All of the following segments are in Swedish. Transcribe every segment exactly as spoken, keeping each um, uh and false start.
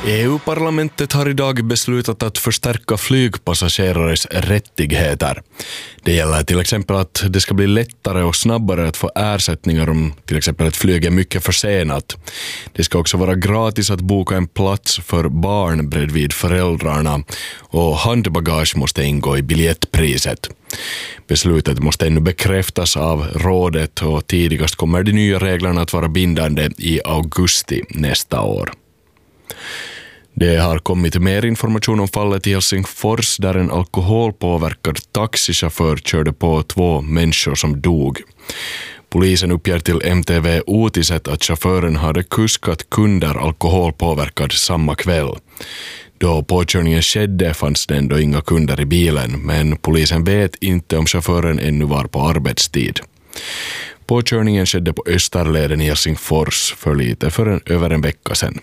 E U-parlamentet har idag beslutat att förstärka flygpassagerares rättigheter. Det gäller till exempel att det ska bli lättare och snabbare att få ersättningar om till exempel ett flyg är mycket försenat. Det ska också vara gratis att boka en plats för barn bredvid föräldrarna och handbagage måste ingå i biljettpriset. Beslutet måste ännu bekräftas av rådet och tidigast kommer de nya reglerna att vara bindande i augusti nästa år. Det har kommit mer information om fallet i Helsingfors där en alkoholpåverkad taxichaufför körde på två människor som dog. Polisen uppger till M T V Uutiset att chauffören hade kuskat kunder alkoholpåverkad samma kväll. Då påkörningen skedde fanns det ändå inga kunder i bilen, men polisen vet inte om chauffören ännu var på arbetstid. Påkörningen skedde på Österleden i Helsingfors för lite för en, över en vecka sedan.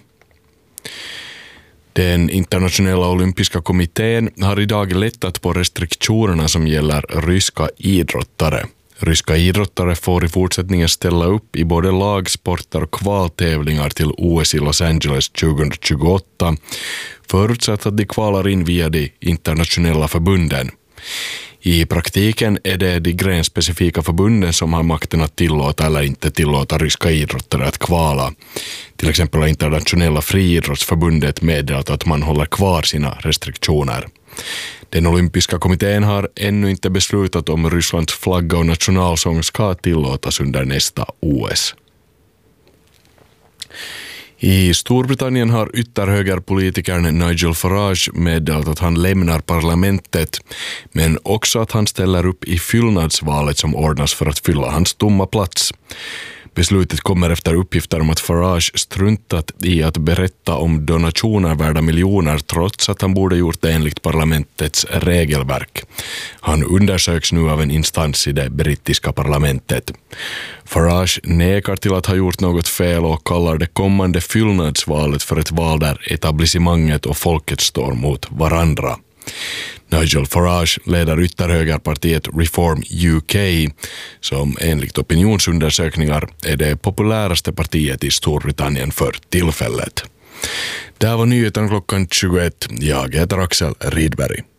Den internationella olympiska kommittén har idag lättat på restriktionerna som gäller ryska idrottare. Ryska idrottare får i fortsättningen ställa upp i både lagsporter och kvaltävlingar till O S i Los Angeles tjugohundratjugoåtta, förutsatt att de kvalar in via de internationella förbunden. I praktiken är det de grenspecifika förbunden som har makten att tillåta eller inte tillåta ryska idrottare att kvala. Till exempel har internationella friidrottsförbundet meddelat att man håller kvar sina restriktioner. Den olympiska kommittén har ännu inte beslutat om Rysslands flagga och nationalsång ska tillåtas under nästa O S. I Storbritannien har ytterhögerpolitikern Nigel Farage meddelat att han lämnar parlamentet, men också att han ställer upp i fyllnadsvalet som ordnas för att fylla hans tomma plats. Beslutet kommer efter uppgifter om att Farage struntat i att berätta om donationer värda miljoner trots att han borde gjort det enligt parlamentets regelverk. Han undersöks nu av en instans i det brittiska parlamentet. Farage nekar till att ha gjort något fel och kallar det kommande fyllnadsvalet för ett val där etablissemanget och folket står mot varandra. Nigel Farage leder ytterhögerpartiet Reform U K som enligt opinionsundersökningar är det populäraste partiet i Storbritannien för tillfället. Det här var nyheten klockan tjugoett. Jag heter Axel Rydberg.